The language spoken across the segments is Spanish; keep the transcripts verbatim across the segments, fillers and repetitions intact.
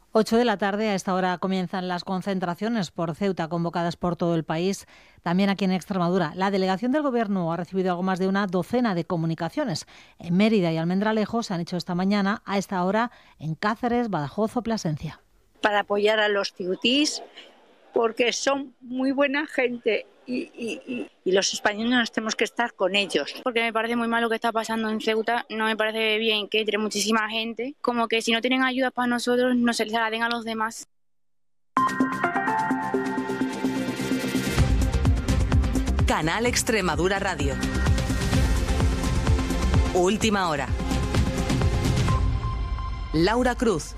ocho de la tarde, a esta hora comienzan las concentraciones por Ceuta convocadas por todo el país, también aquí en Extremadura. La delegación del Gobierno ha recibido algo más de una docena de comunicaciones. En Mérida y Almendralejo se han hecho esta mañana, a esta hora en Cáceres, Badajoz o Plasencia. Para apoyar a los ciutíes, porque son muy buena gente y, y, y, y los españoles nos tenemos que estar con ellos. Porque me parece muy mal lo que está pasando en Ceuta, no me parece bien que entre muchísima gente, como que si no tienen ayuda para nosotros, no se les la den a los demás. Canal Extremadura Radio. Última hora. Laura Cruz.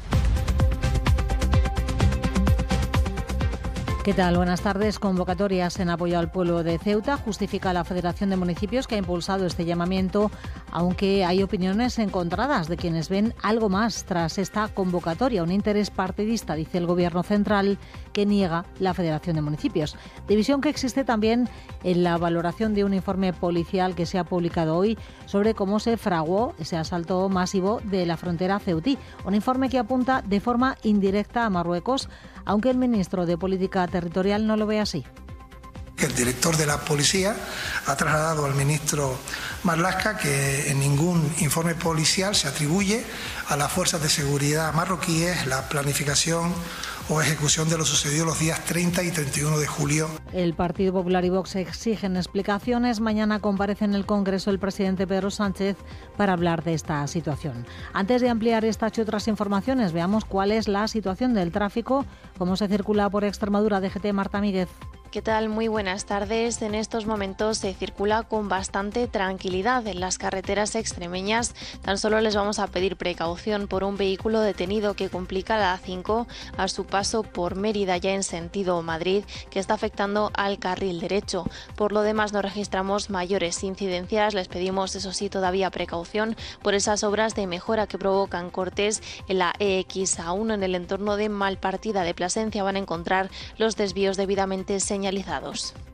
¿Qué tal? Buenas tardes. Convocatorias en apoyo al pueblo de Ceuta. Justifica la Federación de Municipios que ha impulsado este llamamiento, aunque hay opiniones encontradas de quienes ven algo más tras esta convocatoria. Un interés partidista, dice el Gobierno central, que niega la Federación de Municipios. División que existe también en la valoración de un informe policial que se ha publicado hoy sobre cómo se fraguó ese asalto masivo de la frontera ceutí. Un informe que apunta de forma indirecta a Marruecos, aunque el ministro de Política Territorial no lo ve así. El director de la policía ha trasladado al ministro Marlaska que en ningún informe policial se atribuye a las fuerzas de seguridad marroquíes la planificación o ejecución de lo sucedido los días treinta y treinta y uno de julio. El Partido Popular y Vox exigen explicaciones. Mañana comparece en el Congreso el presidente Pedro Sánchez para hablar de esta situación. Antes de ampliar estas y otras informaciones, veamos cuál es la situación del tráfico, cómo se circula por Extremadura. D G T, Marta Míguez. ¿Qué tal? Muy buenas tardes. En estos momentos se circula con bastante tranquilidad en las carreteras extremeñas. Tan solo les vamos a pedir precaución por un vehículo detenido que complica la A cinco a su paso por Mérida, ya en sentido Madrid, que está afectando al carril derecho. Por lo demás no registramos mayores incidencias. Les pedimos, eso sí, todavía precaución por esas obras de mejora que provocan cortes en la E X A uno. En el entorno de Malpartida de Plasencia van a encontrar los desvíos debidamente señalizados. Señalizados.